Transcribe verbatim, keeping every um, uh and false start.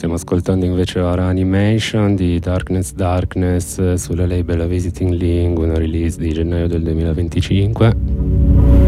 Stiamo ascoltando invece ora Animation di Darkness Darkness sulla label Visiting Ling, una release di gennaio del duemilaventicinque.